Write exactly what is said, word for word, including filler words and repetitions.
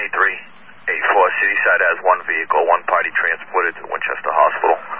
eight three eight four. Cityside has one vehicle, one party transported to Winchester Hospital.